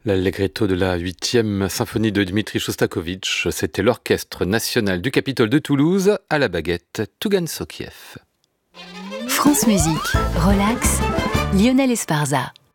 L'allegretto de la 8e symphonie de Dmitri Chostakovitch, c'était l'Orchestre national du Capitole de Toulouse à la baguette Tougan Sokiev. France Musique, relax, Lionel Esparza.